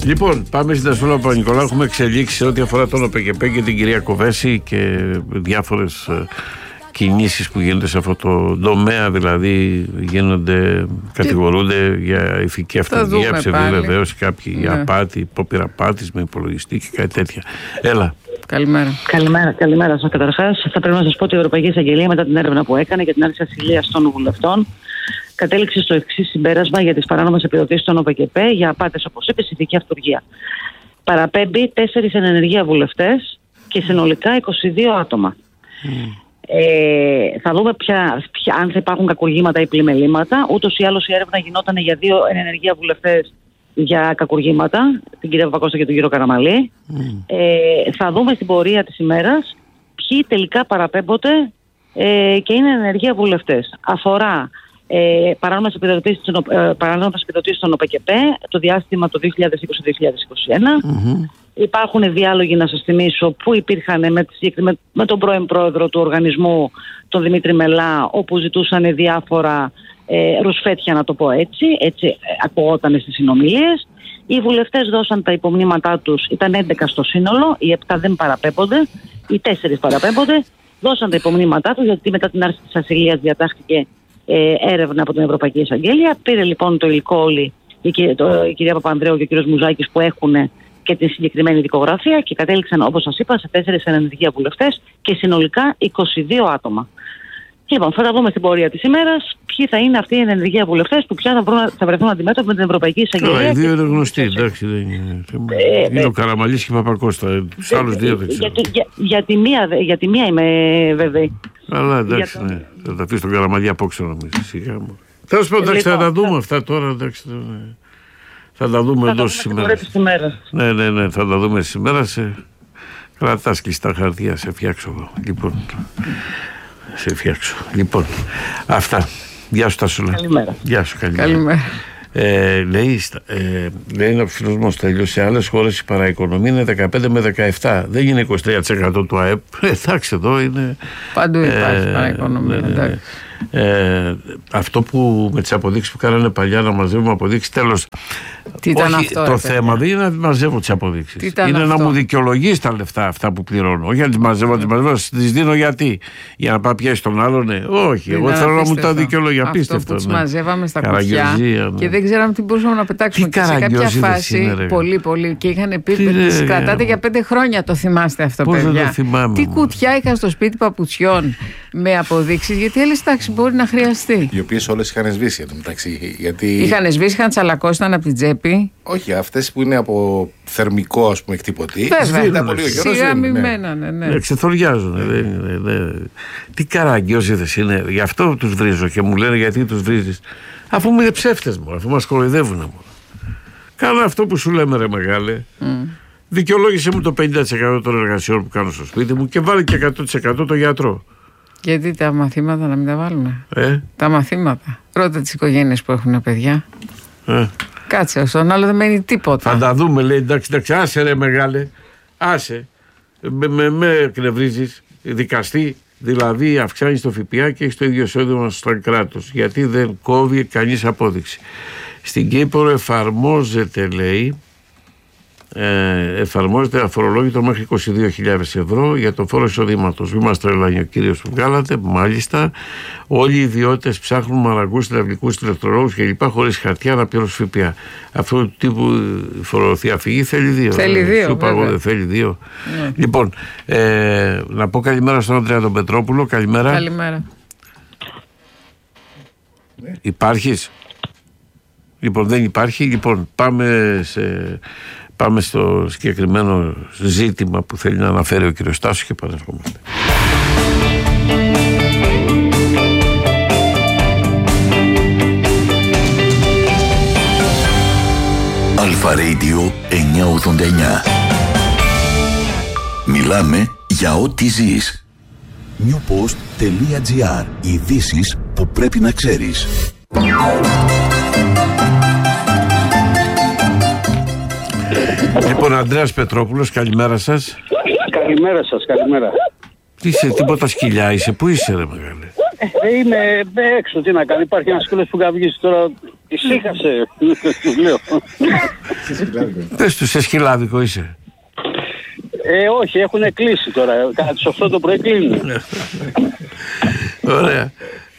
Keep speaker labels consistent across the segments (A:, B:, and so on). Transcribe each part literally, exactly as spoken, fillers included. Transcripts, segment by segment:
A: Λοιπόν, πάμε στην Τασούλα Παπα-Νικολάου. Έχουμε εξελίξει ό,τι αφορά τον ΟΠΕΚΕΠΕ και την κυρία Κοβέση και διάφορες κινήσεις που γίνονται σε αυτό το τομέα, δηλαδή γίνονται, κατηγορούνται για ηθική αυτοργία, ψευδή βεβαίωση, κάποιοι για ναι. απάτη, υπόπειρα απάτης με υπολογιστή και κάτι τέτοια. Έλα.
B: Καλημέρα.
C: Καλημέρα, καλημέρα σας. Καταρχάς, θα πρέπει να σας πω ότι η Ευρωπαϊκή Εισαγγελία, μετά την έρευνα που έκανε για την άρση ασυλίας των βουλευτών, κατέληξε στο εξής συμπέρασμα για τις παράνομες επιδοτήσεις των ΟΠΕΚΕΠΕ για απάτες, όπως είπε, ηθική αυτοργία. Παραπέμπει τέσσερις εν ενεργεία βουλευτές και συνολικά είκοσι δύο άτομα. Mm. Ε, θα δούμε ποια, ποια, αν θα υπάρχουν κακουργήματα ή πλημελήματα. Ούτως ή άλλως η έρευνα γινόταν για δύο εν ενεργεία βουλευτές για κακουργήματα, την κυρία Παπακώστα και τον κύριο Καραμαλή. Mm. Ε, θα δούμε στην πορεία της ημέρας ποιοι τελικά παραπέμπονται ε, και είναι ενεργεία βουλευτές. Αφορά ε, παράνομες επιδοτήσεις ε, στον ΟΠΕΚΕΠΕ το διάστημα το δύο χιλιάδες είκοσι με δύο χιλιάδες είκοσι ένα. Mm-hmm. Υπάρχουν διάλογοι, να σας θυμίσω, που υπήρχαν με, με, με τον πρώην πρόεδρο του οργανισμού, τον Δημήτρη Μελά, όπου ζητούσαν διάφορα ε, ρουσφέτια, να το πω έτσι, έτσι ε, ακουγόταν στις συνομιλίες. Οι βουλευτές δώσαν τα υπομνήματά τους, ήταν έντεκα στο σύνολο, οι επτά δεν παραπέμπονται, οι τέσσερις παραπέμπονται, δώσαν τα υπομνήματά τους, γιατί μετά την άρση της ασυλίας διατάχθηκε ε, έρευνα από την Ευρωπαϊκή Εισαγγέλια. Πήρε λοιπόν το υλικό όλοι η, το, η κυρία Παπανδρέου και ο κύριος Μουζάκης που έχουν και τη συγκεκριμένη δικογραφία και κατέληξαν, όπως σας είπα, σε τέσσερις εν ενεργεία βουλευτές και συνολικά είκοσι δύο άτομα. Λοιπόν, θα τα δούμε στην πορεία της ημέρας ποιοι θα είναι αυτοί οι εν ενεργεία βουλευτές που πια θα, βρουν, θα βρεθούν αντιμέτωποι με την Ευρωπαϊκή Εισαγγελία.
A: Οι δύο είναι γνωστοί, εντάξει, δεν είναι. Ε, είναι ε, ο Καραμαλής και η Παπακώστα. Τους ε, άλλους δύο δεν ξέρω. Για, για, για, τη μία, για τη μία είμαι βέβαιη. Αλλά εντάξει, ναι. Θα τα αφήσει τον Καραμαλή απόξω νομίζω. Τέλος πάντων, εντάξει, θα τα δούμε αυτά τώρα, εντάξει. Θα τα δούμε εντός της ημέρας. Ναι, ναι, ναι, θα τα δούμε σήμερα. Σε κρατάς κλειστά χαρτιά, σε φτιάξω εγώ. Λοιπόν, σε φτιάξω. Λοιπόν, αυτά. Γεια σου Τασούλα.
C: Καλημέρα.
A: Γεια σου, καλημέρα.
B: Καλημέρα.
A: Ε, λέει, ε, λέει ένα φίλος μου Στέλιος, σε άλλες χώρες η παραοικονομία είναι δεκαπέντε με δεκαεπτά. Δεν είναι είκοσι τρία τοις εκατό του ΑΕΠ. Εντάξει, εδώ είναι.
B: Παντού υπάρχει ε, παραοικονομία. Ναι, ναι, ναι.
A: Ε, αυτό που με τις αποδείξεις που κάνανε παλιά να μαζεύουμε αποδείξεις, τέλος.
B: Τι ήταν
A: όχι,
B: αυτό,
A: το
B: ρε,
A: θέμα δεν είναι να μαζεύω τις αποδείξεις. Είναι
B: αυτό?
A: να μου δικαιολογείς τα λεφτά αυτά που πληρώνω. Όχι να τις μαζεύω, να τις μαζεύω, τις δίνω γιατί. Για να πάω πιάσει τον άλλον, ναι. Όχι, εγώ θέλω να μου τα δικαιολογεί. Απίστευτο.
B: Αυτό που τις
A: ναι.
B: μαζεύαμε στα κουτιά ναι. και δεν ξέραμε τι μπορούσαμε να πετάξουμε.
A: Τι
B: και σε κάποια φάση,
A: είναι,
B: πολύ, πολύ. Και είχαν πει, τις κρατάτε για πέντε χρόνια, το θυμάστε αυτό,
A: πώς
B: παιδιά.
A: το θυμάμαι,
B: τι κουτιά είχα στο σπίτι παπουτσιών με αποδείξεις, γιατί έλεγες εντάξει, μπορεί να χρειαστεί.
D: Οι οποίες όλες είχαν σβήσει εδώ μεταξύ. Γιατί...
B: Είχαν σβήσει, είχαν τσαλακώσει, ήταν από την τσέπη.
D: Όχι, αυτές που είναι από θερμικό, ας πούμε, εκτυπωτή.
B: Βέβαια, σιγά μη μένανε. Ναι.
A: Ναι, ξεθοριάζουν. Ναι. Ναι, ναι. Τι καραγκιόζιδες είναι. Γι' αυτό τους βρίζω και μου λένε γιατί τους βρίζεις. Αφού μου είναι ψεύτες μου, αφού μας κοροϊδεύουν μου. Κάνω αυτό που σου λέμε, ρε μεγάλε. Mm. Δικαιολόγησε μου το πενήντα τοις εκατό των εργασιών που κάνω στο σπίτι μου και βάλε και εκατό τοις εκατό το γιατρό.
B: Γιατί τα μαθήματα να μην τα βάλουμε.
A: Ε?
B: Τα μαθήματα. Ρώτα τις οικογένειες που έχουν παιδιά.
A: Ε?
B: Κάτσε, στον άλλο δεν μένει τίποτα.
A: Θα τα δούμε, λέει. Εντάξει, εντάξει, άσε ρε μεγάλε. Άσε. Με, με, με εκνευρίζεις. Δικαστή, δηλαδή αυξάνει το ΦΠΑ και έχει το ίδιο εισόδημα στο κράτος. Γιατί δεν κόβει κανείς απόδειξη. Στην Κύπρο εφαρμόζεται, λέει, ε, εφαρμόζεται αφορολόγητο μέχρι είκοσι δύο χιλιάδες ευρώ για το φόρο εισοδήματος. Μην μας τρελάνει ο κύριος που βγάλατε, μάλιστα. Όλοι οι ιδιώτες ψάχνουν μαραγκούς, τηλεοπτικούς, τηλεκτρολόγους κλπ. Χωρίς χαρτιά να πληρώσουν ΦΠΑ. Αυτό του τύπου φοροδιαφυγή θέλει δύο.
B: Θέλει δύο.
A: Σου παγώ, δεν θέλει δύο. Ναι. Λοιπόν, ε, να πω καλημέρα στον Ανδρέα τον Πετρόπουλο. Καλημέρα.
B: Καλημέρα.
A: Υπάρχεις? Λοιπόν, δεν υπάρχει. Λοιπόν, πάμε σε... Πάμε στο συγκεκριμένο ζήτημα που θέλει να αναφέρει ο κύριος Τάσος και επανερχόμαστε.
E: Αλφα Radio εννιακόσια ογδόντα εννιά. Μιλάμε για ό,τι ζεις. newpost.gr. Ειδήσεις που πρέπει να ξέρεις.
A: Λοιπόν, Ανδρέας Πετρόπουλος, καλημέρα σας.
F: Καλημέρα σας, καλημέρα.
A: Τι είσαι, τίποτα σκυλιά είσαι, πού είσαι ρε μεγάλε?
F: Ε, είμαι έξω, τι να κάνω, υπάρχει ένας σκύλος που καυγίζει τώρα, Ησύχασε, του λέω.
A: Πες του, σε σκυλάδικο είσαι.
F: Ε, όχι, έχουν κλείσει τώρα. Κατά τις οκτώ το πρωί κλείνουν.
A: Ωραία.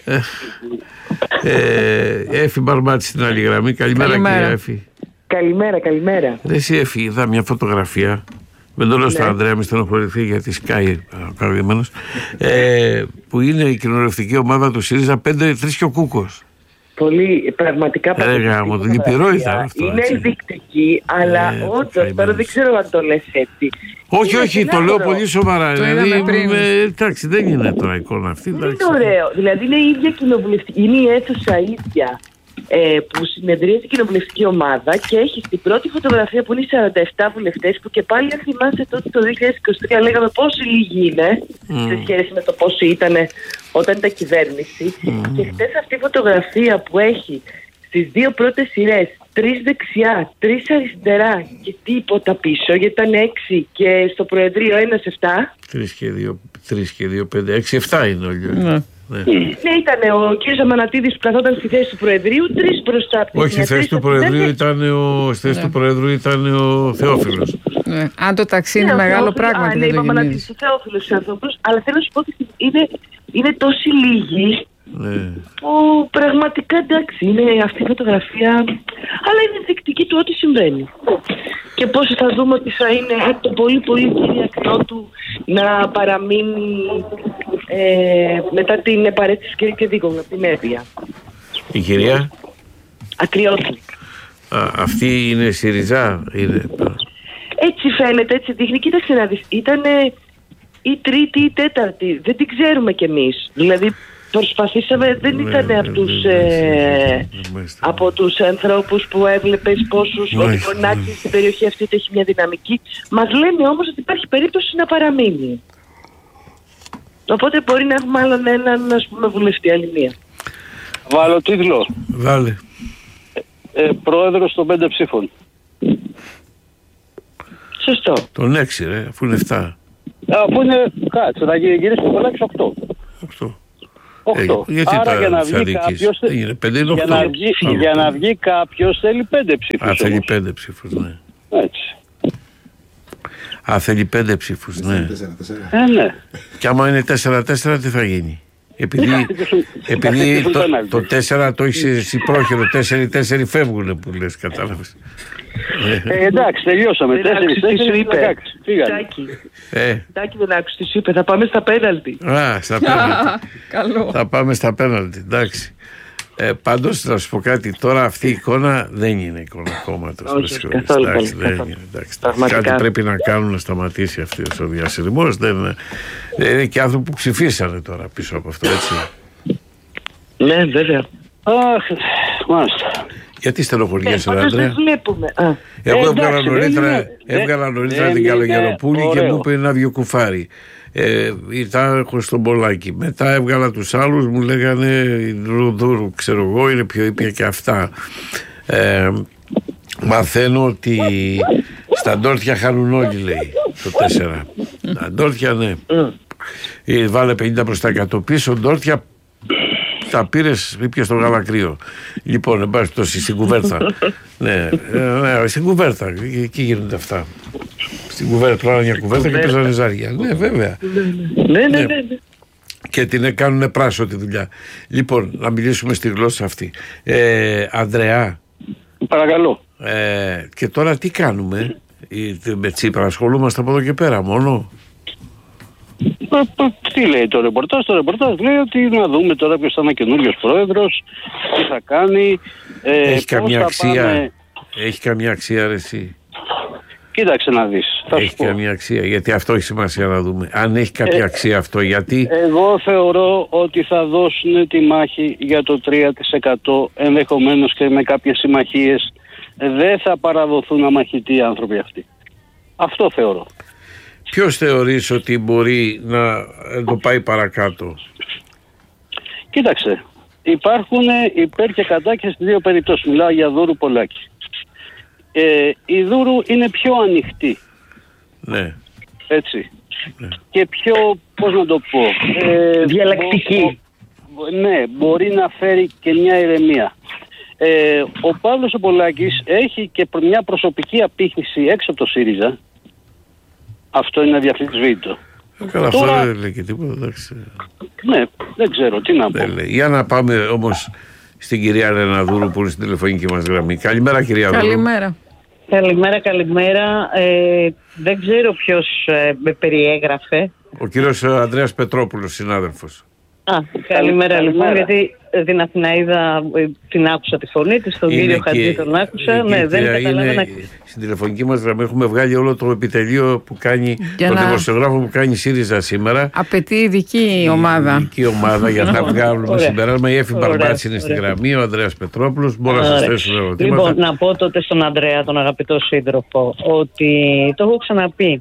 A: Ε, Έφη Μπαρμπάτη στην άλλη γραμμή. Καλημέρα,
B: Καλημέρα.
A: κυρία Έφη.
G: Καλημέρα, καλημέρα.
A: Ρε εσύ Έφη, είδα μια φωτογραφία. Δεν το λέω στον Ανδρέα, μη στενοχωρηθεί γιατί σκάει ο καρδιωμένος. Ε, που είναι η κοινοβουλευτική ομάδα του ΣΥΡΙΖΑ πέντε τρία και ο Κούκος.
G: Πολύ πραγματικά
A: Ρε γάμο, το λυπηρό ήταν αυτό.
G: Είναι
A: έτσι.
G: ενδεικτική, αλλά
A: Ε,
G: όντως
A: καημένος.
G: τώρα δεν ξέρω αν το λες έτσι.
A: Όχι,
G: Είναι
A: όχι, το λέω
G: στενάχωρο.
A: πολύ σοβαρά.
B: Το
A: Δηλαδή,
B: είδαμε πριν.
A: με, εντάξει, δεν είναι τώρα εικόνα αυτή.
G: Είναι
A: εντάξει.
G: ωραίο. Δηλαδή είναι η ίδια κοινοβουλευτική, είναι η αίθουσα ίδια ε, που συνεδρίασε η κοινοβουλευτική ομάδα και έχει στην πρώτη φωτογραφία που είναι οι σαράντα επτά βουλευτές που και πάλι αν θυμάσαι τότε το δύο χιλιάδες είκοσι τρία λέγαμε πόσοι λίγοι είναι
A: Mm.
G: σε σχέση με το πόσοι ήταν όταν ήταν κυβέρνηση.
A: Mm.
G: Και χτες αυτή η φωτογραφία που έχει στις δύο πρώτες σειρές τρεις δεξιά, τρεις αριστερά και τίποτα πίσω γιατί ήταν έξι και στο Προεδρείο ένας εφτά.
A: Τρεις και δύο, τρεις και δύο, πέντε, έξι, εφτά είναι όλοι.
B: Ναι.
A: Ναι.
G: Ναι, ήταν ο κ. Αμανατίδης που καθόταν στη θέση του Προεδρείου, τρεις μπροστά από τη
A: Όχι,
G: μία,
A: στη θέση
G: τρεις
A: του
G: από τη
A: Προεδρείου
G: δεύτερη.
A: ήταν ο, στη θέση του Προεδρείου ήταν ο Θεόφιλος.
B: Ναι. Αν το ταξί είναι
G: Ναι, ο
B: μεγάλο
G: Θεόφιλος-
B: πράγμα
G: Α,
B: και
G: ναι,
B: δεν το
G: είπαμε να
B: γεμίζεις.
G: της ο Θεόφιλος στους ανθρώπους, αλλά θέλω να σου πω ότι είναι, είναι τόσοι λίγοι
A: Ναι.
G: που πραγματικά εντάξει, είναι αυτή η φωτογραφία, αλλά είναι ενδεικτική του ό,τι συμβαίνει. Και πώς θα δούμε ότι θα είναι το πολύ πολύ κυρία Κρυότου να παραμείνει ε, μετά την επαρέτηση και, και δίκο από την Εύβοια.
A: Η κυρία,
G: Ακριότου.
A: α, αυτή είναι ΣΥΡΙΖΑ, είναι.
G: Έτσι φαίνεται, έτσι δείχνει. Κοίταξε να δεις, ήταν η τρίτη ή η τέταρτη. Δεν την ξέρουμε κι εμείς. Δηλαδή προσπαθήσαμε, δεν
A: Ναι,
G: ήταν
A: ναι,
G: από τους,
A: ναι, ναι,
G: ε,
A: ναι, μάλιστα.
G: από τους ανθρώπους που έβλεπες πόσους, ότι
A: Μάλιστα,
G: μπορεί να
A: ναι.
G: άρχισε στην περιοχή αυτή ότι έχει μια δυναμική. Μας λένε όμως ότι υπάρχει περίπτωση να παραμείνει. Οπότε μπορεί να έχουμε άλλον έναν, ας πούμε, βουλευτή, άλλη μία.
F: Βάλω τίτλο.
A: Βάλε.
F: Ε, πρόεδρος των πέντε ψήφων.
G: Σωστό.
A: Τον έξι, ρε, αφού είναι εφτά.
F: Αφού είναι, κάτσε, θα γυρίσει πολλά και οκτώ.
A: Αυτό.
F: οκτώ.
A: Ε, γιατί
F: Άρα
A: τα
F: για να βγει
A: αδικείς?
F: κάποιος,
A: Δεν είναι πέντε, είναι
F: για
A: οκτώ.
F: να βγει,
A: Άλλο
F: για να
A: πέντε.
F: βγει κάποιος θέλει πέντε ψήφους.
A: Α, θέλει
F: όμως.
A: πέντε ψήφους, ναι.
F: Έτσι.
A: Α, θέλει πέντε ψήφους, ναι.
F: Ε, ναι.
A: Και άμα είναι τέσσερα τέσσερα, τι θα γίνει? Επειδή,
F: Θα
A: επειδή
F: χτυπήσουν
A: το,
F: πέναλτι.
A: το τέσσερα το έχεις εσύ πρόχειρο, τέσσερα τέσσερα φεύγουνε που λες, κατάλαβες.
F: Ε, εντάξει, τελειώσαμε.
G: Δεν
F: Τέσσερις,
G: άκουσες τι σου
F: τέσσερις,
G: είπε.
F: εντάξει. Φύγανε.
G: Τάκη,
A: Ε,
G: Τάκη δεν άκουσες τι σου είπε. Θα πάμε στα πέναλτι.
A: α, στα πέναλτι.
B: Καλό.
A: Θα πάμε στα πέναλτι, εντάξει. Ε, πάντως να σου πω κάτι, τώρα αυτή η εικόνα δεν είναι εικόνα κόμματος.
G: Όχι,
A: με συγχωρείς.
G: καθόλου,
A: Εντάξει,
G: καθόλου.
A: δεν είναι, εντάξει.
G: Πραγματικά.
A: Κάτι πρέπει να κάνουν να σταματήσει αυτός ο διασυρμός. Δεν, δεν είναι και άνθρωποι που ψηφίσανε τώρα πίσω από αυτό, έτσι.
G: Ναι, βέβαια.
F: Αχ, μάλιστα.
A: Γιατί στενοχωριέσαι,
G: Ε,
A: ρε
G: πάντως δεν
A: Ανδρέα?
G: βλέπουμε. Α,
A: Εγώ
F: Ε,
A: έβγαλα
F: εντάξει,
A: νωρίτερα,
F: δεν είναι-
A: έβγαλα
F: δεν-
A: νωρίτερα
F: δεν
A: την
F: είναι
A: Καλογεροπούλη και
F: ωραίο.
A: μου είπε ένα δυο κουφάρι. Ε, ήταν στον Πολάκη. Μετά έβγαλα τους άλλους, μου λέγανε Ρουδούρου, ξέρω εγώ, είναι πιο ήπια και αυτά. Ε, μαθαίνω ότι στα ντόρτια χάνουν όλοι, λέει, το τέσσερα. Τα ντόρτια, ναι. Ε, βάλε πενήντα προς τα εκατό πίσω, ντόρτια τα πήρες, ήπια στο γαλακρίο. Λοιπόν, εν πάση περιπτώσει, στην κουβέρτα. ναι, ε, ναι, στην κουβέρτα. Εκεί εκεί γίνονται αυτά. Στην κουβέρτα, τώρα μια κουβέρτα και παίζανε ζάρια. Ναι, βέβαια.
G: ναι, ναι,
A: Ναι.
G: ναι, ναι.
A: Και την κάνουν πράσο τη δουλειά. Λοιπόν, να μιλήσουμε στη γλώσσα αυτή. Ε, Ανδρεά,
F: Παρακαλώ.
A: ε, και τώρα τι κάνουμε? Ε, με Τσίπρα ασχολούμαστε από εδώ και πέρα μόνο.
F: Ε, ε, Τι λέει το ρεπορτάζ? Το ρεπορτάζ λέει ότι να δούμε τώρα ποιος θα είναι καινούριος πρόεδρος, τι θα κάνει. Ε,
A: Έχει
F: πώς
A: καμιά
F: θα
A: αξία?
F: πάμε.
A: Έχει καμιά αξία, ρε εσύ?
F: Κοίταξε να δεις. Θα
A: Έχει
F: σου πω.
A: καμία αξία, γιατί αυτό έχει σημασία να δούμε. Αν έχει κάποια
F: Ε,
A: αξία αυτό, γιατί.
F: Εγώ θεωρώ ότι θα δώσουν τη μάχη για το τρία τοις εκατό, ενδεχομένως και με κάποιες συμμαχίες. Δεν θα παραδοθούν αμαχητοί οι άνθρωποι αυτοί. Αυτό θεωρώ.
A: Ποιος θεωρείς ότι μπορεί να το πάει παρακάτω?
F: Κοίταξε, υπάρχουν υπέρ και κατά και στις δύο περιπτώσεις. Μιλάω για Δούρου Πολάκη. Ε, η Δούρου είναι πιο ανοιχτή,
A: Ναι.
F: έτσι. Και πιο, πώς να το πω... Ε,
G: Διαλλακτική.
F: μπο- μπο- ναι, μπορεί να φέρει και μια ηρεμία. Ε, ο Παύλος ο Πολάκης έχει και μια προσωπική απήχηση έξω από το ΣΥΡΙΖΑ. Αυτό είναι αδιαφυσβήτητο.
A: Καλά, αυτό δεν λέει και τίποτα, εντάξει.
F: Ναι, δεν ξέρω τι να πω.
A: Για να πάμε όμως στην κυρία Ρεναδούρου που είναι στην τηλεφωνική μας γραμμή. Καλημέρα, κυρία Δούρου.
B: Καλημέρα.
H: Καλημέρα, καλημέρα. Ε, δεν ξέρω ποιος ε, με περιέγραφε.
A: Ο κύριος Ανδρέας Πετρόπουλος, συνάδελφος.
H: Α, καλημέρα λοιπόν, γιατί την Αθηναίδα την άκουσα τη φωνή της, τον κύριο Χατζή τον άκουσα. Ναι, δεν καταλάβαινα.
A: Στην τηλεφωνική μας γραμμή έχουμε βγάλει όλο το επιτελείο που κάνει, για το να... δημοσιογράφο που κάνει ΣΥΡΙΖΑ σήμερα.
B: Απαιτεί ειδική ομάδα.
A: Ειδική ομάδα για να βγάλουμε συμπεράσμα. Η Έφη Μπαρμπάτση είναι στη γραμμή, ο Ανδρέας Πετρόπουλος. Μπορώ να σας θέσω ερωτήματα.
H: Λοιπόν, να πω τότε στον Ανδρέα, τον αγαπητό σύντροφο, ότι το έχω ξαναπεί.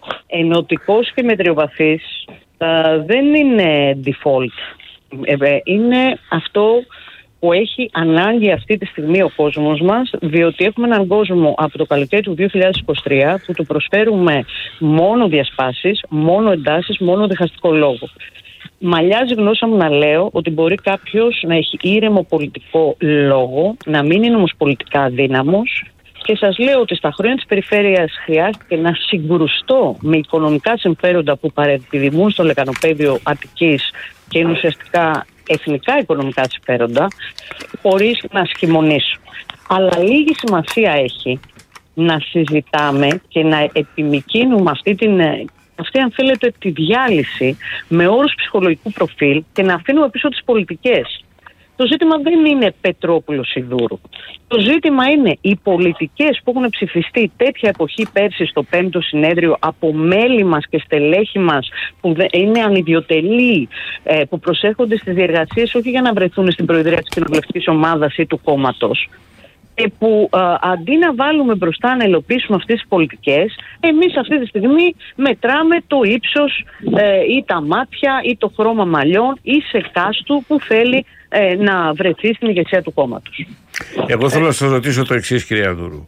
H: Ενωτικός και μετριοπαθής Uh, δεν είναι default. Ε, είναι αυτό που έχει ανάγκη αυτή τη στιγμή ο κόσμος μας, διότι έχουμε έναν κόσμο από το καλοκαίρι του δύο χιλιάδες είκοσι τρία που του προσφέρουμε μόνο διασπάσεις, μόνο εντάσεις, μόνο διχαστικό λόγο. Μαλλιάζει γνώσα μου να λέω ότι μπορεί κάποιος να έχει ήρεμο πολιτικό λόγο, να μην είναι όμως πολιτικά αδύναμος. Και σας λέω ότι στα χρόνια της περιφέρειας χρειάστηκε να συγκρουστώ με οικονομικά συμφέροντα που παρεπιδημούν στο λεκανοπέδιο Αττικής και είναι ουσιαστικά εθνικά οικονομικά συμφέροντα, χωρίς να σχημονήσω. Αλλά λίγη σημασία έχει να συζητάμε και να επιμικρύνουμε αυτή την, αυτή αν θέλετε τη διάλυση με όρους ψυχολογικού προφίλ και να αφήνουμε πίσω τις πολιτικές. Το ζήτημα δεν είναι Πετρόπουλος Ιδούρου. Το ζήτημα είναι οι πολιτικές που έχουν ψηφιστεί τέτοια εποχή πέρσι στο πέμπτο συνέδριο από μέλη μας και στελέχη μας που είναι ανιδιοτελεί, που προσέρχονται στις διεργασίες όχι για να βρεθούν στην προεδρία της κοινοβουλευτικής ομάδας ή του κόμματος. Και που α, αντί να βάλουμε μπροστά να ελοπίσουμε αυτές τις πολιτικές, εμείς αυτή τη στιγμή μετράμε το ύψος ε, ή τα μάτια ή το χρώμα μαλλιών ή σε κάστου που θέλει ε, να βρεθεί στην ηγεσία του κόμματος.
A: Εγώ θέλω να σας ρωτήσω το εξής, κυρία Δούρου.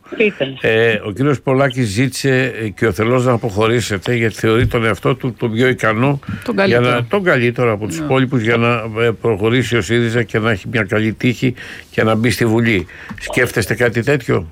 A: Ε, ο κύριος Πολάκης ζήτησε και ο θελός να αποχωρήσετε γιατί θεωρεί τον εαυτό του τον πιο ικανό, τον καλύτερο, για να, τον καλύτερο από τους yeah. υπόλοιπους για να προχωρήσει ο ΣΥΡΙΖΑ και να έχει μια καλή τύχη και να μπει στη Βουλή. Σκέφτεστε κάτι τέτοιο?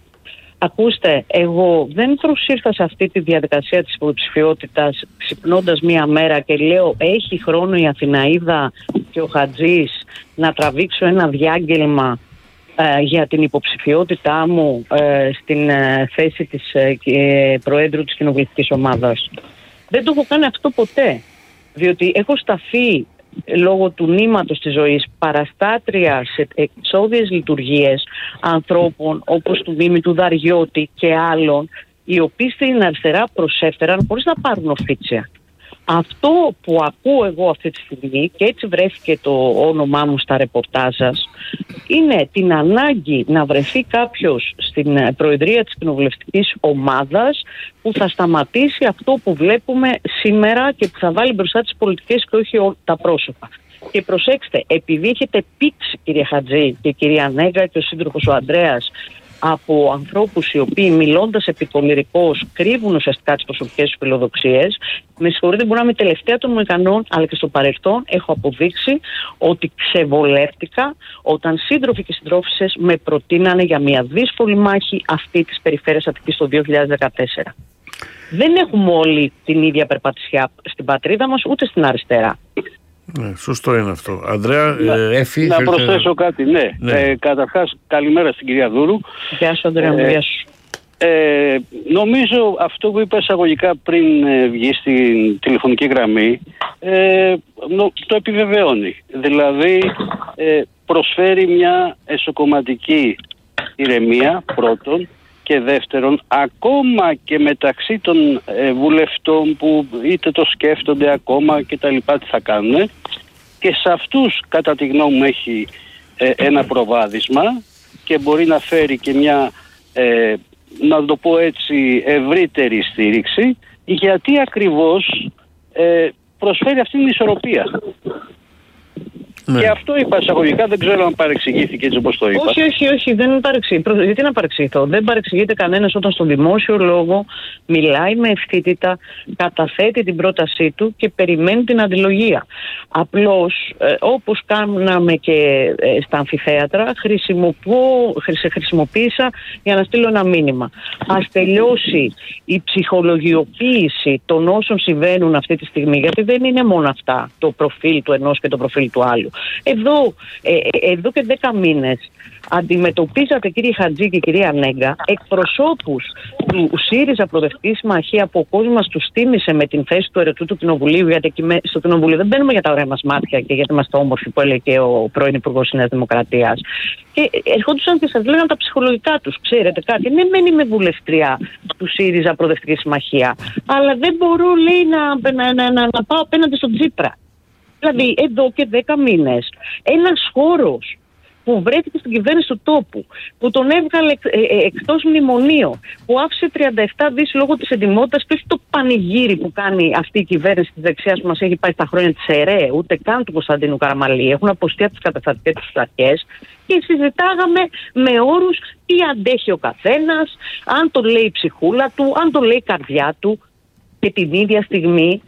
H: Ακούστε, εγώ δεν προσήρθα σε αυτή τη διαδικασία της υποψηφιότητας ξυπνώντας μία μέρα και λέω έχει χρόνο η Αθηναίδα και ο Χατζής να τραβήξω ένα διάγγελμα ε, για την υποψηφιότητά μου ε, στην ε, θέση της ε, Προέδρου της Κοινοβουλευτικής Ομάδας. Δεν το έχω κάνει αυτό ποτέ, διότι έχω σταθεί λόγω του νήματος της ζωής παραστάτρια σε εξώδιες λειτουργίες ανθρώπων όπως του Μίμη του Δαριώτη και άλλων, οι οποίοι στην αριστερά προσέφεραν χωρίς να πάρουν οφίτσια. Αυτό που ακούω εγώ αυτή τη στιγμή, και έτσι βρέθηκε το όνομά μου στα ρεπορτάζ σας, είναι την ανάγκη να βρεθεί κάποιος στην προεδρία της κοινοβουλευτικής ομάδας που θα σταματήσει αυτό που βλέπουμε σήμερα και που θα βάλει μπροστά τις πολιτικές και όχι τα πρόσωπα. Και προσέξτε, επειδή έχετε πήξει, κυρία Χατζή και κυρία Νέγκα και ο σύντροφος ο Ανδρέας, από ανθρώπους οι οποίοι μιλώντας επικολυρικώς κρύβουν ουσιαστικά τις προσωπικές τους φιλοδοξίες, με συγχωρείτε, μπορεί να είμαι τελευταία των Μοϊκανών, αλλά και στο παρελθόν έχω αποδείξει ότι ξεβολεύτηκα όταν σύντροφοι και συντρόφισσες με προτείνανε για μια δύσκολη μάχη αυτή της περιφέρειας Αττικής το δύο χιλιάδες δεκατέσσερα. Δεν έχουμε όλοι την ίδια περπατησιά στην πατρίδα μας, ούτε στην αριστερά.
A: Ναι, σωστό είναι αυτό. Ανδρέα, να, ε, Έφη,
F: να προσθέσω κάτι, ναι. ναι. Ε, καταρχάς, καλημέρα στην κυρία Δούρου.
H: Γεια σου, Ανδρέα, ε, γεια σου.
F: Ε, νομίζω αυτό που είπα εισαγωγικά πριν ε, βγει στην τηλεφωνική γραμμή ε, νο, το επιβεβαιώνει. Δηλαδή ε, προσφέρει μια εσωκομματική ηρεμία πρώτον και δεύτερον, ακόμα και μεταξύ των ε, βουλευτών που είτε το σκέφτονται ακόμα και τα λοιπά τι θα κάνουν, και σε αυτούς κατά τη γνώμη μου έχει ε, ένα προβάδισμα και μπορεί να φέρει και μια, ε, να το πω έτσι, ευρύτερη στήριξη, γιατί ακριβώς ε, προσφέρει αυτή την ισορροπία. Ναι. Και αυτό είπα εισαγωγικά, δεν ξέρω αν παρεξηγήθηκε έτσι όπως το είπα.
H: Όχι, όχι, όχι, δεν παρεξηγείται. Γιατί να παρεξηγηθώ? Δεν παρεξηγείται κανένας όταν στο δημόσιο λόγο μιλάει με ευθύτητα, καταθέτει την πρότασή του και περιμένει την αντιλογία. Απλώς, ε, όπως κάναμε και ε, στα αμφιθέατρα, χρησιμοποίησα για να στείλω ένα μήνυμα. Ας τελειώσει η ψυχολογιοποίηση των όσων συμβαίνουν αυτή τη στιγμή, γιατί δεν είναι μόνο αυτά, το προφίλ του ενός και το προφίλ του άλλου. Εδώ, ε, εδώ και δέκα μήνες αντιμετωπίζατε, κύριε Χατζή και κυρία Νέγκα, εκπροσώπους του ΣΥΡΙΖΑ Προοδευτική Συμμαχία που ο κόσμος τους τίμησε με την θέση του ερετού του Κοινοβουλίου, γιατί εκεί στο Κοινοβουλίο δεν μπαίνουμε για τα ωραία μας μάτια και γιατί είμαστε όμορφοι, που έλεγε και ο πρώην Υπουργός της Νέας Δημοκρατίας. Και ερχόντουσαν και σας λέγανε τα ψυχολογικά τους. Ξέρετε κάτι, ναι, μεν είμαι βουλευτριά του ΣΥΡΙΖΑ Προοδευτική Συμμαχία, αλλά δεν μπορώ, λέει, να, να, να, να, να πάω απέναντι στον Τσίπρα. Δηλαδή, εδώ και δέκα μήνες, ένας χώρος που βρέθηκε στην κυβέρνηση του τόπου, που τον έβγαλε ε, ε, εκτός μνημονίου, που άφησε τριάντα επτά δις λόγω της εντιμότητας και όχι το πανηγύρι που κάνει αυτή η κυβέρνηση της δεξιάς που μας έχει πάει στα χρόνια της ΕΡΕ, ούτε καν του Κωνσταντίνου Καραμαλή. Έχουν αποστεί από τις καταστατικές τους αρχές και συζητάγαμε με όρους τι αντέχει ο καθένας, αν το λέει η ψυχούλα του, αν το λέει η καρδιά του. Και την ίδια στιγμή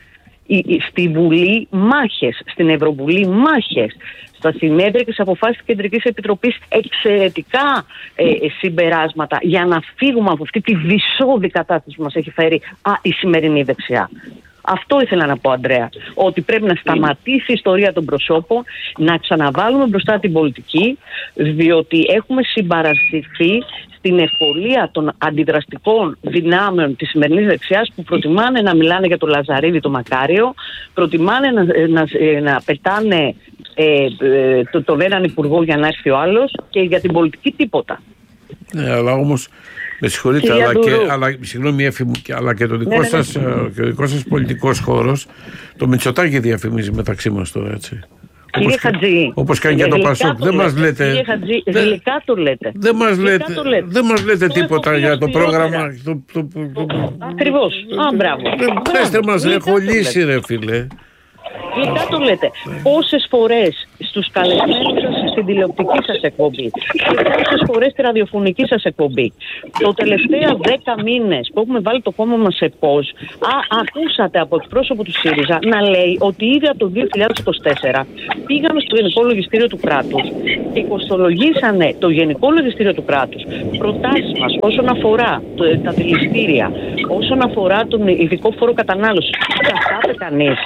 H: στη Βουλή μάχες, στην Ευρωβουλή μάχες, στα συνέδρια και στις αποφάσεις της Κεντρικής Επιτροπής εξαιρετικά ε, συμπεράσματα για να φύγουμε από αυτή τη δυσόδη κατάσταση που μας έχει φέρει α, η σημερινή δεξιά. Αυτό ήθελα να πω, Ανδρέα, ότι πρέπει να σταματήσει η ιστορία των προσώπων, να ξαναβάλουμε μπροστά την πολιτική, διότι έχουμε συμπαρασυρθεί στην ευκολία των αντιδραστικών δυνάμεων της σημερινής δεξιάς που προτιμάνε να μιλάνε για το Λαζαρίδη το Μακάριο, προτιμάνε να, να, να πετάνε ε, ε, το, τον έναν υπουργό για να έρθει ο άλλος και για την πολιτική τίποτα.
A: Ναι, αλλά όμως με συγχωρείτε, αλλά και, αλλά, συγγνώμη, Έφη μου, αλλά και το δικό, ναι, ναι, σας, ναι. Και ο δικός σας πολιτικός χώρος, το Μητσοτάκη διαφημίζει μεταξύ μας τώρα, έτσι.
H: Κύριε
A: όπως,
H: Χατζή,
A: όπως κάνει και το Πασόκ. Δεν μας λέτε.
H: Κύριε Χατζή, γλυκά το λέτε.
A: Δεν μας λέτε, το λέτε. Δεν μας λέτε τίποτα για το πρόγραμμα. Το, το, το, το,
H: Ακριβώς. Α, μπράβο.
A: Πέστε μας, έχω λύσει, ρε φίλε.
H: Γλυκά το λέτε. Πόσες φορές στους καλεσμένους σας στην τηλεοπτική σας εκπομπή και πόσες φορές στη ραδιοφωνική σας εκπομπή το τελευταία δέκα μήνες που έχουμε βάλει το κόμμα μας σε πώς, α, ακούσατε από εκπρόσωπο του ΣΥΡΙΖΑ να λέει ότι ήδη από το δύο χιλιάδες είκοσι τέσσερα πήγαμε στο Γενικό Λογιστήριο του Κράτους και κοστολογήσανε το Γενικό Λογιστήριο του Κράτους προτάσεις μας όσον αφορά το, τα δηληστήρια, όσον αφορά τον ειδικό φόρο κατανάλωσης. Καθάτε κανείς.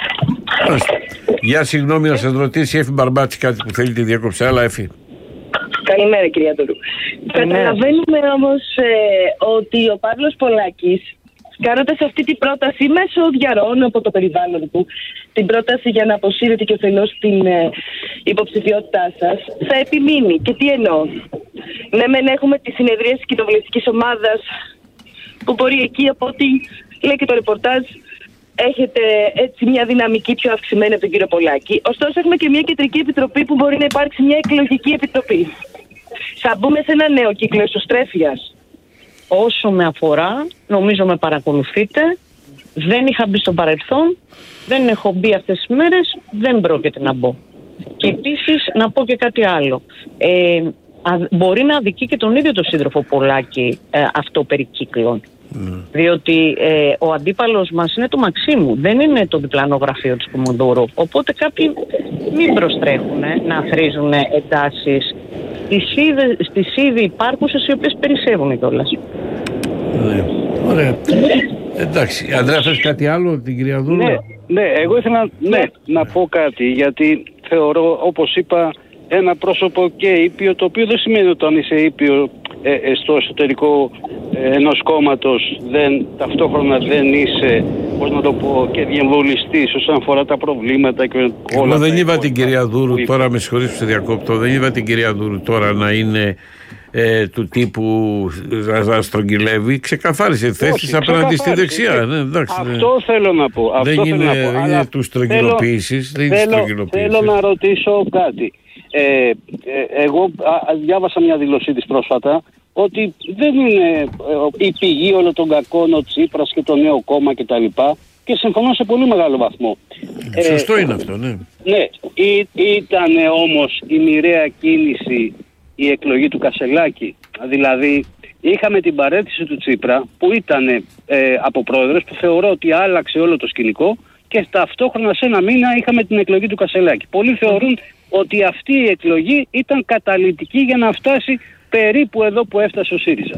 A: Γεια, συγγνώμη, να σας ρωτήσει η Έφη Μπαρμπάτση κάτι που θέλει, τη διακόψη. Άλλα, Έφη.
G: Καλημέρα, κυρία Τουρού. Καταλαβαίνουμε όμως ε, ότι ο Παύλος Πολάκης, κάνοντας αυτή την πρόταση μέσω διαρροών από το περιβάλλον του, την πρόταση για να αποσύρετε και ωφελώς την ε, υποψηφιότητά σας, θα επιμείνει. Και τι εννοώ? Ναι, μεν έχουμε τη συνεδρία της κοινοβουλευτικής ομάδας που μπορεί εκεί, από ό,τι λέει και το ρεπορτάζ, έχετε έτσι μια δυναμική πιο αυξημένη από τον κύριο Πολάκη. Ωστόσο έχουμε και μια κεντρική επιτροπή που μπορεί να υπάρξει μια εκλογική επιτροπή. Θα μπούμε σε ένα νέο κύκλο εσωστρέφειας.
H: Όσο με αφορά, νομίζω με παρακολουθείτε, δεν είχα μπει στο παρελθόν, δεν έχω μπει αυτές τις μέρες, δεν πρόκειται να μπω. Και επίσης να πω και κάτι άλλο. Ε, α, μπορεί να αδικεί και τον ίδιο τον σύντροφο Πολάκη ε, αυτό περί κύκλων. Mm. Διότι ε, ο αντίπαλος μας είναι το Μαξίμου, δεν είναι το διπλανό γραφείο της Κομοδούρου. Οπότε κάποιοι μην προστρέχουν να αθροίζουν εντάσεις στις ήδη υπάρχουσες, οι οποίες περισσεύουν κιόλας.
A: Ναι, ωραία. Εντάξει, Ανδρέα, θες κάτι άλλο, την κυρία Δούλου?
F: Ναι, ναι, εγώ ήθελα ναι, να πω κάτι, γιατί θεωρώ, όπως είπα, ένα πρόσωπο και ήπιο, το οποίο δεν σημαίνει ότι αν είσαι ήπιο ε, ε, στο εσωτερικό ε, ενός κόμματος δεν, ταυτόχρονα δεν είσαι, πώς να το πω, και διεμβολιστής όσον αφορά τα προβλήματα και όλα.
A: Εγώ δεν είπα την κυρία Δούρου τώρα, με συγχωρείς που σε διακόπτω, δεν είπα την κυρία Δούρου τώρα να είναι ε, του τύπου να στρογγυλεύει, ξεκαθάρισε τη θέση της απέναντι στη δεξιά. Ναι, εντάξει,
F: αυτό ναι. θέλω να πω. Αυτό
A: δεν είναι,
F: να πω,
A: είναι του στρογγυλοποίησης.
F: Θέλω, θέλω, θέλω να ρωτήσω κάτι. Ε, ε, εγώ α, διάβασα μια δήλωσή της πρόσφατα ότι δεν είναι ε, η πηγή όλων των κακών ο Τσίπρας και το νέο κόμμα κτλ. και συμφωνώ σε πολύ μεγάλο βαθμό.
A: Σωστό
F: ε,
A: είναι αυτό, ναι.
F: Ναι, ή, ήταν όμως η μοιραία κίνηση η εκλογή του Κασελάκη. Δηλαδή είχαμε την παρέτηση του Τσίπρα που ήταν ε, από πρόεδρος, που θεωρώ ότι άλλαξε όλο το σκηνικό, και ταυτόχρονα σε ένα μήνα είχαμε την εκλογή του Κασελάκη. Πολλοί θεωρούν ότι αυτή η εκλογή ήταν καταλυτική για να φτάσει περίπου εδώ που έφτασε ο ΣΥΡΙΖΑ.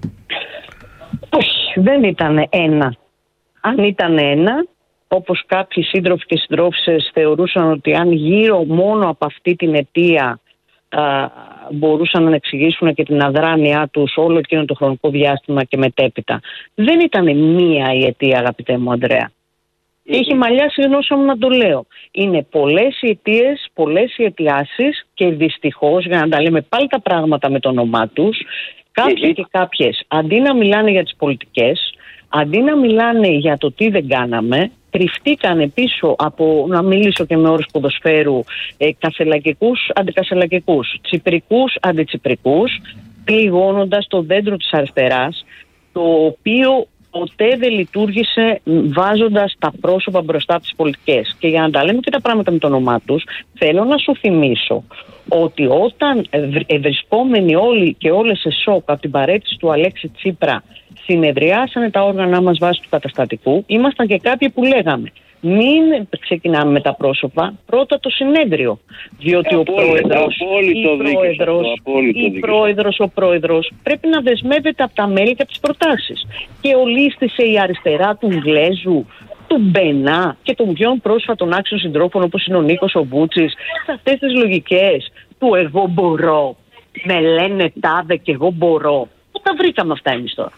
H: Όχι, δεν ήταν ένα. Αν ήταν ένα, όπως κάποιοι σύντροφοι και συντρόφισσες θεωρούσαν ότι αν γύρω μόνο από αυτή την αιτία α, μπορούσαν να εξηγήσουν και την αδράνειά τους όλο εκείνο το χρονικό διάστημα και μετέπειτα. Δεν ήταν μία η αιτία, αγαπητέ μου Ανδρέα. Έχει μαλλιάσει γλώσσα μου να το λέω. Είναι πολλές οι αιτίες, πολλές οι αιτιάσεις, και δυστυχώς, για να τα λέμε πάλι τα πράγματα με το όνομά τους, κάποιοι και κάποιες αντί να μιλάνε για τις πολιτικές, αντί να μιλάνε για το τι δεν κάναμε, κρυφτήκανε πίσω από, να μιλήσω και με όρους ποδοσφαίρου, ε, κασελακικούς αντικασελακικούς, τσιπρικούς αντιτσιπρικούς, πληγώνοντας το δέντρο της αριστεράς, το οποίο ποτέ δεν λειτουργήσε βάζοντας τα πρόσωπα μπροστά από τις πολιτικές. Και για να τα λέμε και τα πράγματα με το όνομά τους, θέλω να σου θυμίσω ότι όταν βρισκόμενοι όλοι και όλες σε σοκ από την παρέτηση του Αλέξη Τσίπρα συνεδριάσανε τα όργανα μας βάσει του καταστατικού, ήμασταν και κάποιοι που λέγαμε μην ξεκινάμε με τα πρόσωπα, πρώτα το συνέδριο. Διότι ο πρόεδρος, η πρόεδρος, η πρόεδρος, ο πρόεδρος πρέπει να δεσμεύεται από τα μέλη και από τις προτάσεις. Και ολίσθησε η αριστερά του Γλέζου, του Μπενά και των πιο πρόσφατων άξιων συντρόφων όπως είναι ο Νίκος ο Μπούτσης, σε αυτές τις λογικές του εγώ μπορώ, με λένε τάδε και εγώ μπορώ. Πού τα βρήκαμε αυτά εμείς τώρα?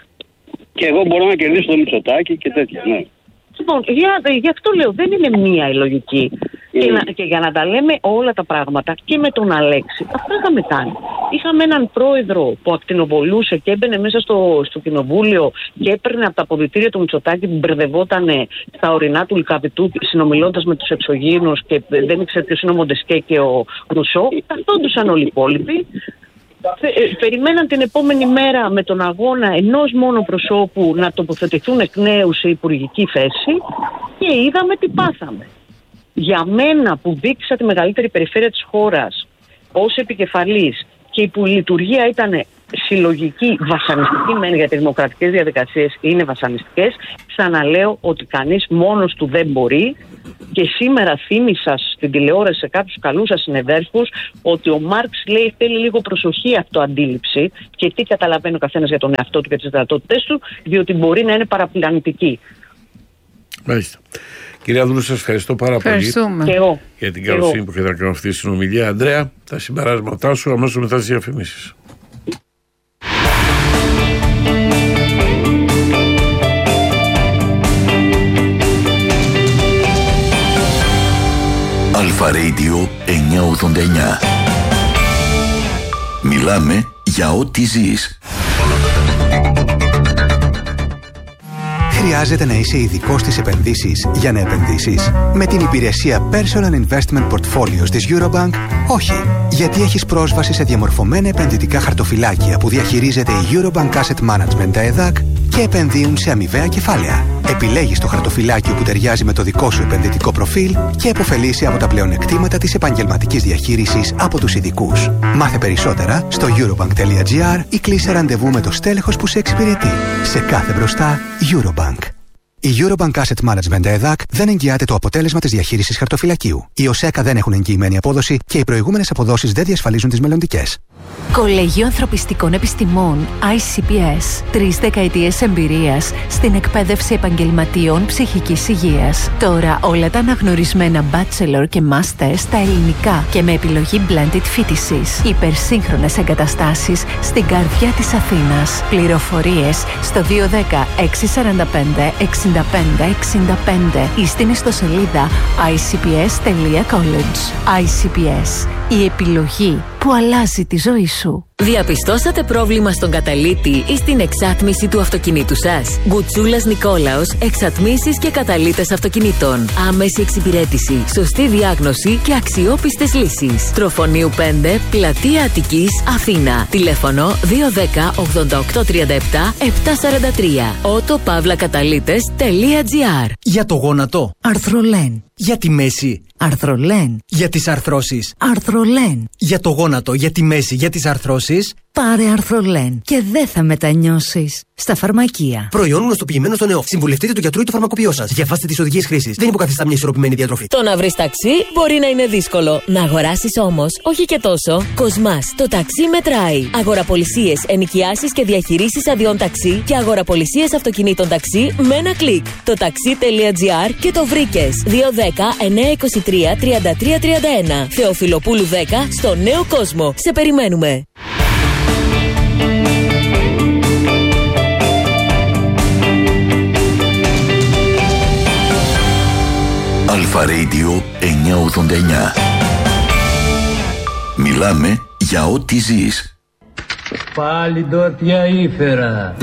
F: Και εγώ μπορώ να κερδίσω το Μητσοτάκη και τέτοια, ναι.
H: Λοιπόν, για, γι' αυτό λέω, δεν είναι μία η λογική. Mm. Και, να, και για να τα λέμε όλα τα πράγματα και με τον Αλέξη, αυτό είχαμε κάνει. Είχαμε έναν πρόεδρο που ακτινοβολούσε και έμπαινε μέσα στο, στο κοινοβούλιο και έπαιρνε από τα αποδυτήρια του Μητσοτάκη που μπερδευόταν στα ορεινά του Λυκαβητού συνομιλώντας με τους εξωγήινους και δεν ήξερε ποιος είναι ο Μοντεσκέ και ο Ρουσό. Ταυτόντουσαν όλοι οι υπόλοιποι. Περιμέναν την επόμενη μέρα με τον αγώνα ενός μόνο προσώπου να τοποθετηθούν εκ νέου σε υπουργική θέση και είδαμε τι πάθαμε. Για μένα που δείξα τη μεγαλύτερη περιφέρεια της χώρας ως επικεφαλής και που η λειτουργία ήταν συλλογική, βασανιστική μεν, για τις δημοκρατικές διαδικασίες είναι βασανιστικές, ξαναλέω ότι κανείς μόνος του δεν μπορεί. Και σήμερα θύμισα στην τηλεόραση σε κάποιους καλούς σας συνεδέρφους ότι ο Μάρξ λέει θέλει λίγο προσοχή αυτοαντίληψη και τι καταλαβαίνει ο καθένας για τον εαυτό του και τις δυνατότητες του, διότι μπορεί να είναι παραπλανητική.
A: Μάλιστα. Κυρία Δούλου, σας ευχαριστώ πάρα πολύ για την καλοσύνη που έχετε να κάνω αυτή τη συνομιλία. Ανδρέα, τα συμπεράσματά σου αμέσως μετά τις διαφημίσεις.
E: Αλφα Radio εννιακόσια ογδόντα εννιά. Μιλάμε για ό,τι ζεις.
I: Χρειάζεται να είσαι ειδικός στις επενδύσεις για να επενδύσεις? Με την υπηρεσία Personal Investment Portfolios της Eurobank, όχι. Γιατί έχεις πρόσβαση σε διαμορφωμένα επενδυτικά χαρτοφυλάκια που διαχειρίζεται η Eurobank Asset Management, τα ΕΔΑΚ, και επενδύουν σε αμοιβαία κεφάλαια. Επιλέγεις το χαρτοφυλάκιο που ταιριάζει με το δικό σου επενδυτικό προφίλ και επωφελείσαι από τα πλεονεκτήματα της επαγγελματικής διαχείρισης από τους ειδικούς. Μάθε περισσότερα στο eurobank.gr ή κλείσε ραντεβού με το στέλεχος που σε εξυπηρετεί. Σε κάθε μπροστά, Eurobank. Η Eurobank Asset Management ΕΔΑΚ δεν εγγυάται το αποτέλεσμα της διαχείρισης χαρτοφυλακίου. Οι ΟΣΕΚΑ δεν έχουν εγγυημένη απόδοση και οι προηγούμενες αποδόσεις δεν διασφαλίζουν τις μελλοντικές.
J: Κολέγιο Ανθρωπιστικών Επιστημών άι σι πι ες. Τρεις δεκαετίες εμπειρίας στην εκπαίδευση επαγγελματιών ψυχικής υγείας. Τώρα όλα τα αναγνωρισμένα bachelor και master στα ελληνικά και με επιλογή blended φοιτησης. Υπερσύγχρονες εγκαταστάσεις στην καρδιά της Αθήνας. Πληροφορίες στο δύο ένα μηδέν έξι τέσσερα πέντε εξήντα πέντε εξήντα πέντε ή στην ιστοσελίδα άι σι πι ες τελεία college. άι σι πι ες. Η επιλογή που αλλάζει τη ζωή σου. Διαπιστώσατε πρόβλημα στον καταλύτη ή στην εξάτμιση του αυτοκινήτου σας? Γκουτσούλας Νικόλαος, εξατμίσεις και καταλύτες αυτοκινήτων. Άμεση εξυπηρέτηση, σωστή διάγνωση και αξιόπιστες λύσεις. Τροφονίου πέντε, Πλατεία Αττικής, Αθήνα. Τηλέφωνο δύο ένα μηδέν ογδόντα οκτώ τριάντα επτά επτακόσια σαράντα τρία. ότο παύλα καταλύτες τελεία τζι άρ.
K: Για το γόνατο, Αρθρολέν. Για τη μέση,
J: Αρθρολέν.
K: Για τις αρθρώσεις,
J: Αρθρολέν.
K: Για το γόνατο, για τη μέση, για τις αρθρώσεις,
J: πάρε Αρθρολέν και δεν θα μετανιώσεις. Στα φαρμακεία.
K: Προϊόν γνωστοποιημένο στον ΕΟΦ. Συμβουλευτείτε το γιατρό ή το φαρμακοποιό σας. Διαβάστε τις οδηγίες χρήσης. Δεν υποκαθιστά μια ισορροπημένη διατροφή.
L: Το να βρεις ταξί μπορεί να είναι δύσκολο. Να αγοράσεις όμως, όχι και τόσο. Κοσμάς, το ταξί μετράει. Αγοραπολισίες, ενοικιάσεις και διαχειρήσεις αδειών ταξί και αγοραπολισίες αυτοκινήτων ταξί με ένα κλικ. Το ταξί τελεία τζι άρ και το βρήκες. δύο ένα μηδέν εννιά είκοσι τρία τριάντα τρία τριάντα ένα. Θεοφιλοπούλου δέκα στο Νέο Κόσμο. Σε περιμένουμε.
E: Αλφα Radio εννιακόσια ογδόντα εννιά. Μιλάμε για ό,τι ζεις.
M: Πάλι ντόπια ήφερα.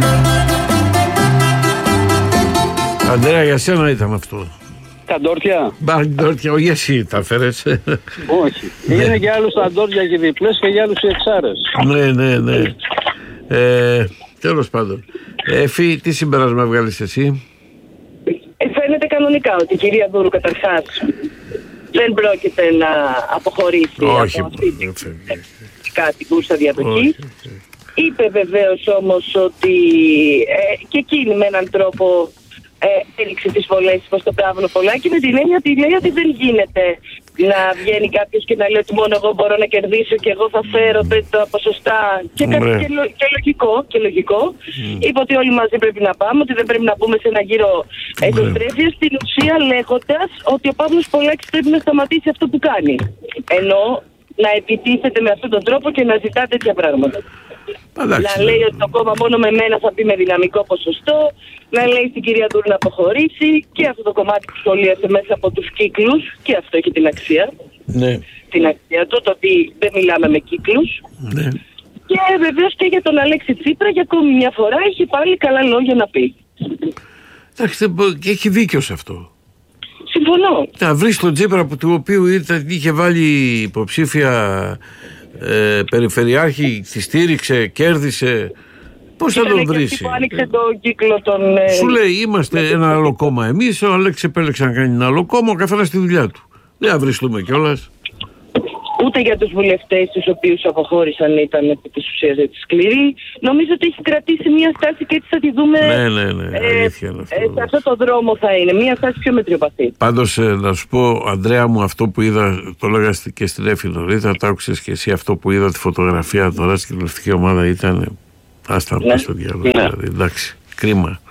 A: Ανδρέα, για σένα ήταν αυτό.
F: Τα ντόρτια.
A: Μπα, ντόρτια, όχι εσύ τα φέρες.
F: Όχι. Είναι για άλλους τα ντόρτια και διπλές και για άλλους οι εξάρες.
A: Ναι, ναι, ναι. Ε, τέλος πάντων. Εφη, τι συμπέρασμα βγάλεις εσύ?
G: Ε, φαίνεται κανονικά ότι η κυρία Δούρου καταρχάς δεν πρόκειται να αποχωρήσει.
A: Όχι,
G: από αυτή την κάτι κούρσα διαδοχή. Είπε βεβαίως όμως ότι ε, και εκείνη με έναν τρόπο ε, έριξε τις βολές προς τον Παύλο Πολάκη, με την έννοια ότι λέει ότι δεν γίνεται να βγαίνει κάποιος και να λέει ότι μόνο εγώ μπορώ να κερδίσω και εγώ θα φέρω τα ποσοστά και, κα, και, λο, και λογικό, και λογικό. Mm. Είπε ότι όλοι μαζί πρέπει να πάμε, ότι δεν πρέπει να μπούμε σε ένα γύρο εσωστρέφειας, στην ουσία λέγοντας ότι ο Παύλος Πολάκης πρέπει να σταματήσει αυτό που κάνει. Ενώ να επιτίθεται με αυτόν τον τρόπο και να ζητά τέτοια πράγματα.
A: Αντάξει,
G: να λέει ότι το κόμμα μόνο με μένα θα πει με δυναμικό ποσοστό, να λέει στην κυρία Δούρου να αποχωρήσει, και αυτό το κομμάτι που σχολίασε μέσα από τους κύκλους, και αυτό έχει την αξία.
A: Ναι.
G: Την αξία του, το ότι δεν μιλάμε με κύκλους.
A: Ναι.
G: Και βεβαίως και για τον Αλέξη Τσίπρα, για ακόμη μια φορά έχει πάλι καλά λόγια να πει.
A: Εντάξει, και έχει δίκιο σε αυτό.
G: Συμφωνώ.
A: Να βρει τον Τσίπρα που του οποίου ήταν, είχε βάλει υποψήφια ε, περιφερειάρχη, τη στήριξε, κέρδισε. Πώς θα τον βρει?
G: Που άνοιξε τον κύκλο των.
A: Σου λέει, είμαστε ένα άλλο κόμμα εμείς. Ο Αλέξης επέλεξε να κάνει ένα άλλο κόμμα, ο καθένας στη δουλειά του. Δεν θα βριστούμε κιόλας.
G: Ούτε για τους βουλευτές τους οποίους αποχώρησαν ήταν επί της ουσίας σκληρή. Νομίζω ότι έχει κρατήσει μια στάση και έτσι θα τη δούμε.
A: Ναι, ναι, ναι.
G: Ε,
A: αλήθεια είναι αυτό.
G: Ε, σε αυτό το δρόμο θα είναι. Μια στάση πιο μετριοπαθή.
A: Πάντως, ε, να σου πω, Ανδρέα μου, αυτό που είδα, το λέγα και στην Έφη νωρίτερα, το άκουσες και εσύ, αυτό που είδα τη φωτογραφία τώρα στην κοινωνιστική ομάδα ήταν. Άστα να πας στο διάλογο. Ναι. Δηλαδή, εντάξει, κρίμα.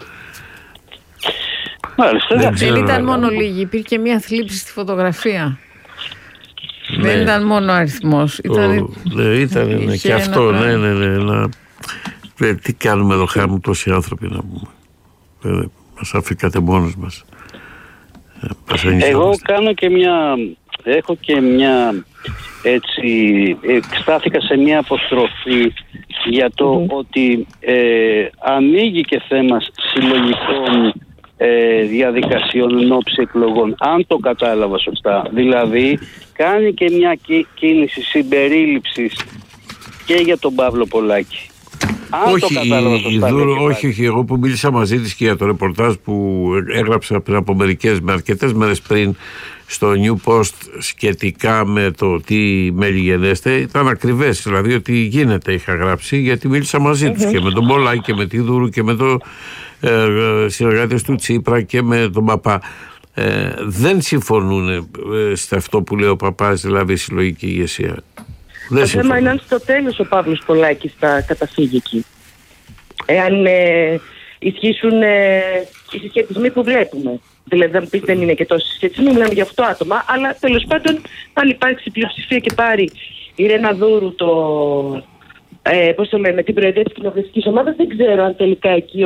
B: Μάλιστα. Δεν, δεν ήταν μόνο λίγοι, υπήρχε και μια θλίψη στη φωτογραφία. Ναι. Δεν ήταν μόνο αριθμός. Ήταν,
A: ναι, ήταν ναι, και αυτό. Ναι, ναι, ναι, να... ε, τι κάνουμε εδώ, χάρη τόσοι άνθρωποι να πούμε. Ε, μας αφήκατε μόνος μας. Ε,
F: Εγώ κάνω και μια... Έχω και μια... Έτσι, στάθηκα σε μια αποστροφή για το mm-hmm. ότι ε, ανοίγει και θέμα συλλογικών ε, διαδικασιών εν ώψη εκλογών, αν το κατάλαβα σωστά. Δηλαδή κάνει και μια κίνηση συμπερίληψης και για τον Παύλο Πολάκη. Αν
A: όχι,
F: το κατάλαβα σωστά.
A: Δούρο, όχι, όχι, εγώ που μίλησα μαζί της και για το ρεπορτάζ που έγραψα πριν από μερικές, με αρκετές μέρες πριν στο New Post σχετικά με το τι μέλη γενέστε, ήταν ακριβές, δηλαδή ότι γίνεται είχα γράψει, γιατί μίλησα μαζί mm-hmm. τους και με τον Πολάκη και με τη Δούρου και με το ε, συνεργάτες του Τσίπρα και με τον Παπά. Ε, δεν συμφωνούν ε, σε αυτό που λέει ο Παπάς, δηλαδή η συλλογική ηγεσία.
G: Το θέμα είναι αν στο τέλος ο Παύλος Πολάκης θα καταφύγει εκεί. Εάν ε, ισχύσουν ε, οι συσχετισμοί που βλέπουμε. Δηλαδή θα μου πεις δεν είναι και τόσο συσχετισμοί, μιλάμε για οκτώ άτομα, αλλά τέλος πάντων αν υπάρξει πλειοψηφία και πάρει η Ρένα Δούρου το, ε, πώς το λέμε, την προεδρία της κοινοβουλευτικής ομάδας, δεν ξέρω αν τελικά εκεί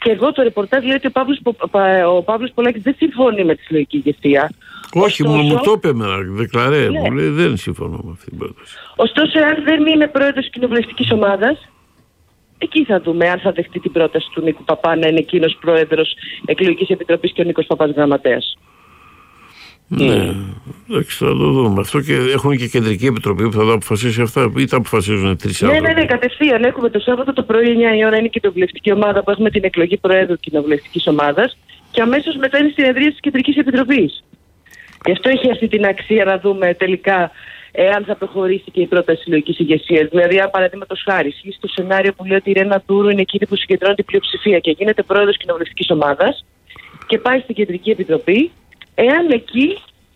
G: Και εγώ το ρεπορτάζ λέει ότι ο Παύλος, ο Παύλος Πολάκης δεν συμφωνεί με τη συλλογική ηγεσία.
A: Όχι,
G: ωστόσο,
A: μου το είπε με δεκλαρέ,
G: ναι.
A: μου λέει δεν συμφωνώ με αυτή την πρόταση.
G: Ωστόσο, αν δεν είναι πρόεδρος κοινοβουλευτικής ομάδας, εκεί θα δούμε αν θα δεχτεί την πρόταση του Νίκου Παπά να είναι εκείνος πρόεδρος εκλογικής επιτροπής και ο Νίκος Παπάς γραμματέας.
A: Ναι, εντάξει, θα το δούμε. Αυτό και έχουν και κεντρική επιτροπή που θα το αποφασίσει αυτά, ή τα αποφασίζουν τρεις άνθρωποι.
G: Ναι, ναι, ναι, κατευθείαν. Έχουμε το Σάββατο το πρωί εννιά η ώρα είναι και η κοινοβουλευτική ομάδα που έχουμε την εκλογή προέδρου κοινοβουλευτικής ομάδας και αμέσως μετά είναι η συνεδρία της κεντρικής επιτροπής. Γι' αυτό έχει αυτή την αξία να δούμε τελικά εάν θα προχωρήσει και η πρόταση συλλογικής ηγεσίας. Δηλαδή, αν παραδείγματος χάρη ισχύει στο σενάριο που λέει ότι η Ρένα Τούρου είναι εκείνη που συγκεντρώνει την πλειοψηφία και γίνεται πρόεδρος κοινοβουλευτικής ομάδας και πάει στην κεντρική επιτροπή, εάν εκεί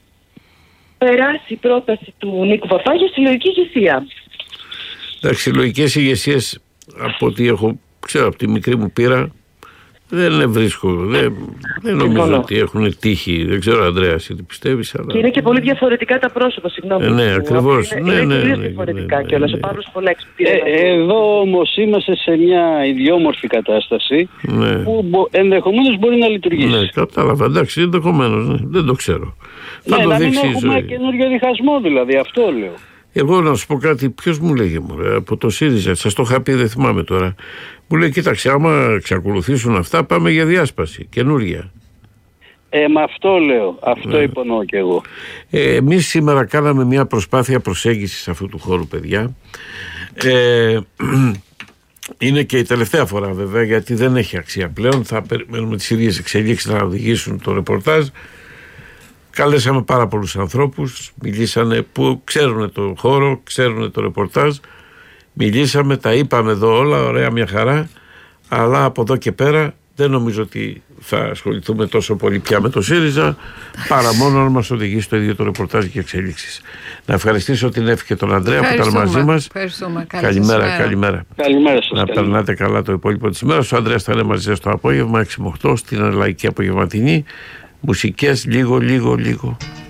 G: περάσει η πρόταση του Νίκου Παπά για συλλογική ηγεσία.
A: Εντάξει, συλλογικές ηγεσίες από ό,τι έχω, ξέρω από τη μικρή μου πείρα, δεν βρίσκω. Δεν, δεν νομίζω ότι έχουν τύχει. Δεν ξέρω, Ανδρέα, εσύ τι πιστεύεις. Αλλά...
G: Και είναι και πολύ διαφορετικά τα πρόσωπα, συγγνώμη.
A: Ε, ναι, ακριβώς.
G: Είναι,
A: ναι,
G: είναι
A: ναι,
G: πολύ
A: ναι,
G: διαφορετικά
A: ναι, ναι,
G: κιόλας.
A: ναι,
G: Ο
A: ναι.
G: Παύλος Πολάκης.
F: Ε, εδώ όμως είμαστε σε μια ιδιόμορφη κατάσταση
A: ναι.
F: που μπο, ενδεχομένως μπορεί να λειτουργήσει.
A: Ναι, κατάλαβα. Εντάξει, ενδεχομένως. Ναι, δεν το ξέρω.
F: Ναι,
A: θα το
F: να μην
A: δείξει η
F: έχουμε
A: ζωή.
F: καινούριο διχασμό δηλαδή, αυτό λέω.
A: Εγώ να σου πω κάτι, ποιος μου λέγε μωρέ, από το ΣΥΡΙΖΑ, σας το είχα πει, δεν θυμάμαι τώρα. Μου λέει, κοίταξε, άμα εξακολουθήσουν αυτά, πάμε για διάσπαση, καινούρια.
F: Ε, με αυτό λέω, αυτό
A: ναι.
F: υπονοώ κι εγώ.
A: Ε, εμείς σήμερα κάναμε μια προσπάθεια προσέγγισης αυτού του χώρου, παιδιά. Ε, είναι και η τελευταία φορά βέβαια, γιατί δεν έχει αξία πλέον. Θα περιμένουμε τις ίδιες εξελίξεις να οδηγήσουν το ρεπορτάζ. Καλέσαμε πάρα πολλούς ανθρώπους, μιλήσανε που ξέρουν το χώρο, ξέρουν το ρεπορτάζ. Μιλήσαμε, τα είπαμε εδώ όλα, ωραία, μια χαρά. Αλλά από εδώ και πέρα δεν νομίζω ότι θα ασχοληθούμε τόσο πολύ πια με το ΣΥΡΙΖΑ, παρά μόνο αν μας οδηγήσει το ίδιο το ρεπορτάζ και εξελίξεις. Να ευχαριστήσω την Εύη και τον Ανδρέα που ήταν μαζί μας.
B: Ευχαριστούμε.
A: Καλημέρα, καλημέρα.
F: Καλημέρα σας.
A: Να καλημέρα. Περνάτε καλά το υπόλοιπο της ημέρας. Ο Ανδρέας θα είναι μαζί σας το απόγευμα έξι με οκτώ στην Λαϊκή Απογευματινή. Μουσικές λίγο, λίγο, λίγο.